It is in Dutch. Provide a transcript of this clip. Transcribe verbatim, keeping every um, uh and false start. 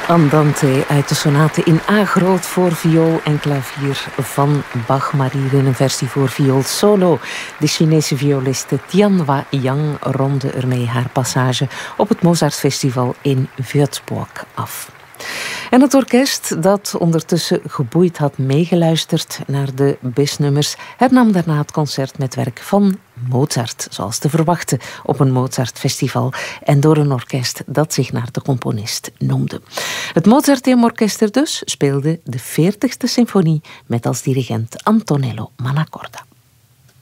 Andante uit de sonate in A groot voor viool en klavier van Bach, maar hier in een versie voor viool solo. De Chinese violiste Tianhua Yang ronde ermee haar passage op het Mozartfestival in Würzburg af. En het orkest, dat ondertussen geboeid had meegeluisterd naar de bisnummers, hernam daarna het concert met werk van Mozart, zoals te verwachten op een Mozartfestival, en door een orkest dat zich naar de componist noemde. Het Mozarteum Orkester dus speelde de veertigste symfonie met als dirigent Antonello Mannacorda.